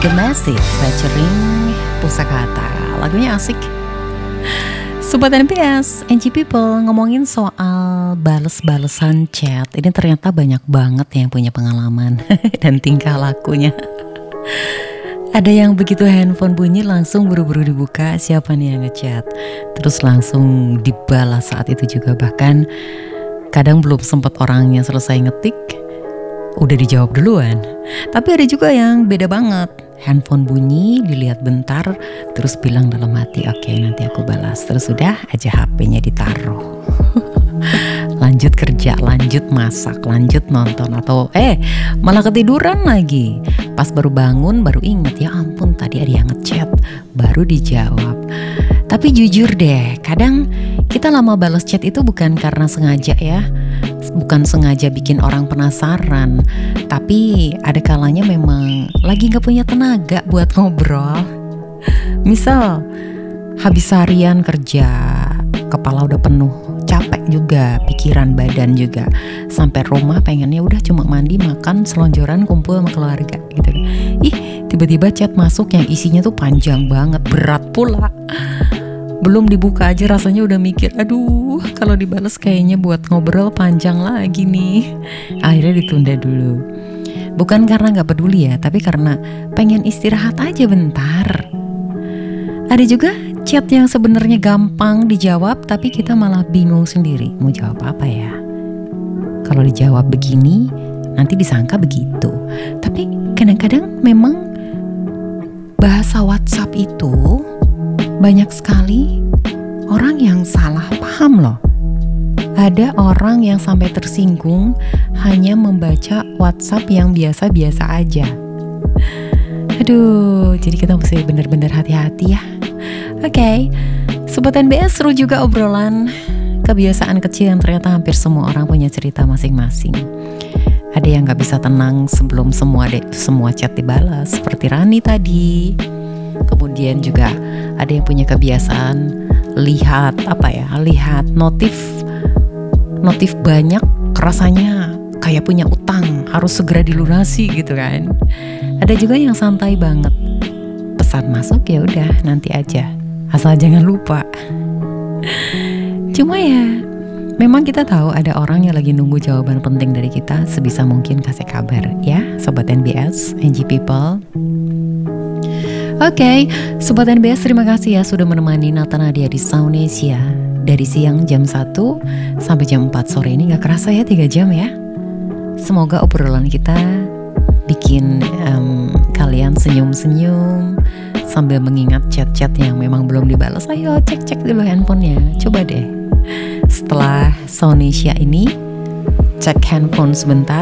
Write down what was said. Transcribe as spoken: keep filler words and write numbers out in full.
The Massive featuring Pusakata. Lagunya asik. Sobat N P S, N G People, ngomongin soal bales-balesan chat. Ini ternyata banyak banget yang punya pengalaman dan tingkah lakunya. Ada yang begitu handphone bunyi langsung buru-buru dibuka siapa nih yang ngechat, terus langsung dibalas saat itu juga. Bahkan kadang belum sempat orangnya selesai ngetik udah dijawab duluan. Tapi ada juga yang beda banget, handphone bunyi dilihat bentar terus bilang dalam hati oke okay, nanti aku balas, terus udah aja H P-nya ditaruh. Lanjut kerja, lanjut masak, lanjut nonton, atau eh malah ketiduran lagi. Pas baru bangun baru inget, ya ampun tadi ada yang ngechat, baru dijawab. Tapi jujur deh, kadang kita lama balas chat itu bukan karena sengaja ya, bukan sengaja bikin orang penasaran, tapi ada kalanya memang lagi gak punya tenaga buat ngobrol. Misal habis harian kerja, kepala udah penuh, capek juga, pikiran badan juga, sampai rumah pengennya udah cuma mandi, makan, selonjoran, kumpul sama keluarga gitu. Ih, tiba-tiba chat masuk yang isinya tuh panjang banget, berat pula. Belum dibuka aja rasanya udah mikir, aduh kalau dibales kayaknya buat ngobrol panjang lagi nih. Akhirnya ditunda dulu. Bukan karena gak peduli ya, tapi karena pengen istirahat aja bentar. Ada juga chat yang sebenarnya gampang dijawab, tapi kita malah bingung sendiri mau jawab apa ya. Kalau dijawab begini, nanti disangka begitu. Tapi kadang-kadang memang bahasa WhatsApp itu banyak sekali orang yang salah paham loh. Ada orang yang sampai tersinggung hanya membaca WhatsApp yang biasa-biasa aja. Aduh, jadi kita mesti bener-bener hati-hati ya. Oke, okay. Sobat N B S, seru juga obrolan kebiasaan kecil yang ternyata hampir semua orang punya cerita masing-masing. Ada yang gak bisa tenang sebelum semua de- semua chat dibalas, seperti Rani tadi. Kemudian juga ada yang punya kebiasaan lihat apa ya, lihat notif notif banyak, rasanya kayak punya utang, harus segera dilunasi gitu kan. Ada juga yang santai banget, pesan masuk ya udah nanti aja, asal jangan lupa. Cuma ya memang kita tahu ada orang yang lagi nunggu jawaban penting dari kita, sebisa mungkin kasih kabar ya Sobat N B S, N G People. Oke, okay, Sobat N B S, terima kasih ya sudah menemani Nata Nadia di Saunesia dari siang jam satu sampai jam empat sore ini. Gak kerasa ya tiga jam ya. Semoga obrolan kita bikin um, kalian senyum-senyum sambil mengingat chat-chat yang memang belum dibalas. Ayo cek-cek dulu handphonenya. Coba deh setelah Saunesia ini cek handphone sebentar,